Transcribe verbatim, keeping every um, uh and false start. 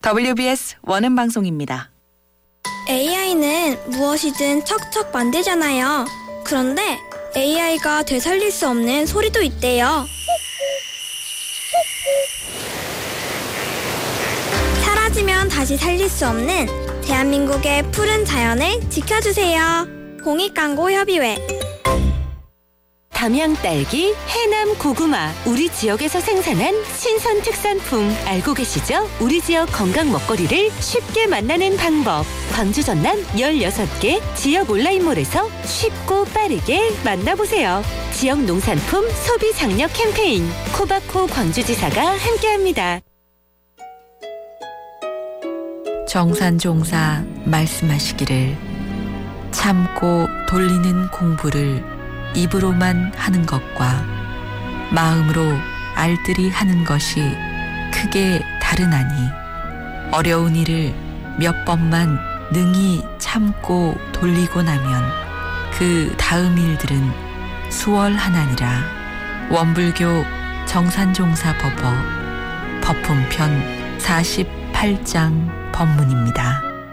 더블유비에스 원음 방송입니다. 에이아이는 무엇이든 척척 만들잖아요. 그런데 에이아이가 되살릴 수 없는 소리도 있대요. 사라지면 다시 살릴 수 없는 대한민국의 푸른 자연을 지켜주세요. 공익광고협의회. 담양 딸기, 해남 고구마, 우리 지역에서 생산한 신선 특산품 알고 계시죠? 우리 지역 건강 먹거리를 쉽게 만나는 방법. 광주 전남 열여섯 개 지역 온라인몰에서 쉽고 빠르게 만나보세요. 지역 농산품 소비 장려 캠페인 코바코 광주지사가 함께합니다. 정산종사 말씀하시기를 참고 돌리는 공부를 입으로만 하는 것과 마음으로 알뜰히 하는 것이 크게 다르나니 어려운 일을 몇 번만 능히 참고 돌리고 나면 그 다음 일들은 수월하나니라. 원불교 정산종사법어 법품편 사십팔 장 법문입니다.